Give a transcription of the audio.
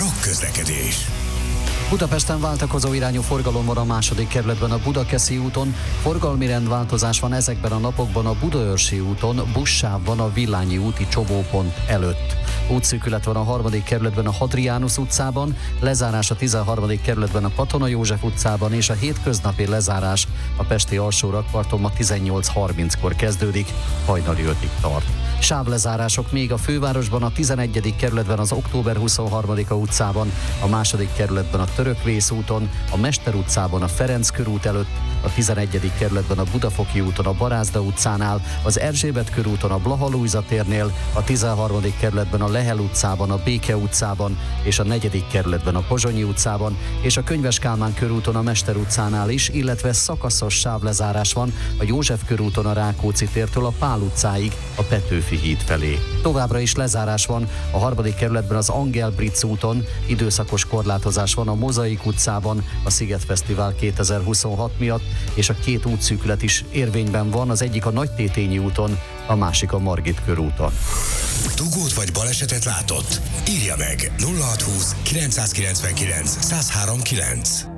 Rock közlekedés. Budapesten váltakozó irányú forgalom van a második kerületben a Budakeszi úton, forgalmi rendváltozás van ezekben a napokban a Budaörsi úton, buszsáv van a Villányi úti csomópont előtt. Útszűkület van a harmadik kerületben a Hadrianus utcában, lezárás a 13. kerületben a Katona József utcában, és a hétköznapi lezárás a pesti alsó rakparton ma 18:30-kor kezdődik, hajnali 5-ig tart. Sávlezárások még a fővárosban, a 11. kerületben az Október 23-a utcában, a második kerületben a Törökvész úton, a Mester utcában a Ferenc körút előtt, a 11. kerületben a Budafoki úton a Barázda utcánál, az Erzsébet körúton a Blaha Lujza térnél, a 13. kerületben a Lehel utcában, a Béke utcában és a 4. kerületben a Pozsonyi utcában, és a Könyves Kálmán körúton a Mester utcánál is, illetve szakaszos sávlezárás van a József körúton a Rákóczi tértől a Pál utcáig, a Petőfi híd felé. Továbbra is lezárás van a harmadik kerületben az Angel Britz úton, időszakos korlátozás van a Mozaik utcában, a Szigetfesztivál 2026 miatt, és a két útszűkület is érvényben van, az egyik a Nagytétényi úton, a másik a Margit körúton. Dugót vagy balesetet látott? Írja meg 0620 999 1039.